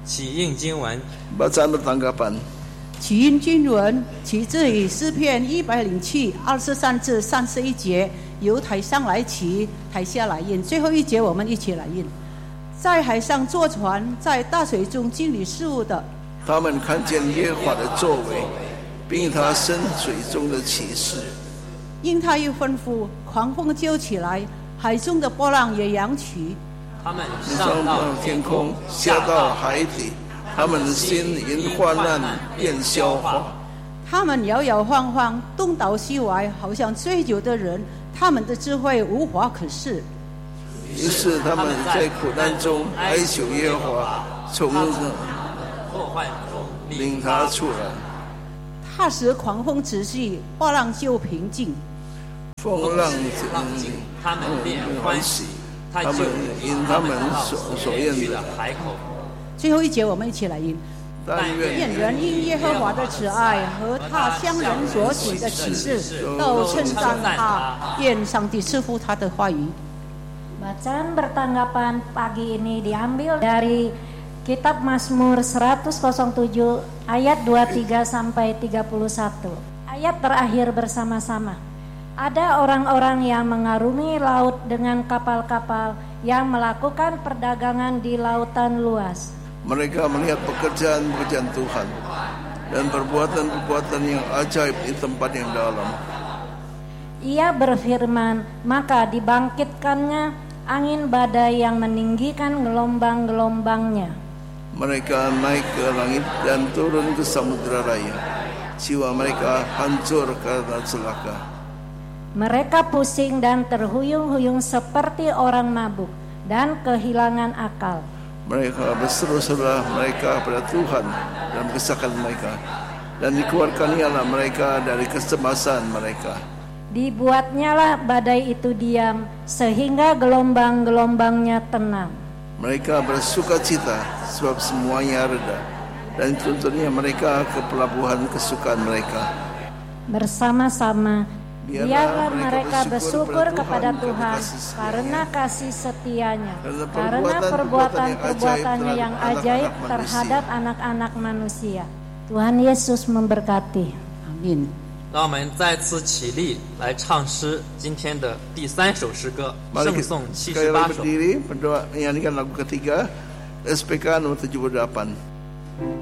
起应经文 Bacaan bertanggapan. 起因经文起自于诗篇107:23至31节，由台上来起，台下来印。最后一节我们一起来印。在海上坐船，在大水中经理事务的， 他们看见耶和华的作为，并他深水中的启示。 因他一吩咐，狂风就起来，海中的波浪也扬起。 他们上到天空，下到海底，他们的心因患难变消化。 他们摇摇晃晃，东倒西歪，好像醉酒的人。他们的智慧无法可施。 于是他们在苦难中哀求耶和华，从祸患中领他出来。 他使狂风止息，波浪就平静。 风浪静，他们便欢喜。 他们因他们所愿的海口。 最后一节我们一起来印。 但愿人因耶和华的慈爱和他向人所显的启示都称赞他，愿上帝赐福他的话语。 Bacaan bertanggapan pagi ini diambil dari Kitab Mazmur 107 ayat 23 sampai 31. Ayat terakhir bersama-sama. Ada orang-orang yang mengarungi laut dengan kapal-kapal yang melakukan perdagangan di lautan luas. Mereka melihat pekerjaan-pekerjaan Tuhan dan perbuatan-perbuatan yang ajaib di tempat yang dalam. Ia berfirman, maka dibangkitkannya angin badai yang meninggikan gelombang-gelombangnya. Mereka naik ke langit dan turun ke samudera raya. Jiwa mereka hancur karena celaka. Mereka pusing dan terhuyung-huyung seperti orang mabuk dan kehilangan akal. Mereka berseru-serulah mereka pada Tuhan dalam kesakan mereka, dan dikeluarkanialah mereka dari kecemasan mereka. Dibuatnyalah badai itu diam, sehingga gelombang-gelombangnya tenang. Mereka bersuka cita, sebab semuanya reda, dan tuntunnya mereka ke pelabuhan kesukaan mereka. Bersama-sama, biarlah mereka bersyukur kepada Tuhan karena kasih setianya, karena perbuatan-perbuatannya yang ajaib terhadap anak-anak manusia. Tuhan Yesus memberkati. Amin. 让我们再次起立来唱诗，今天的第3首诗歌，圣颂78首。 Berdiri, berdoa, menyanyikan lagu ketiga, SPK nomor 78.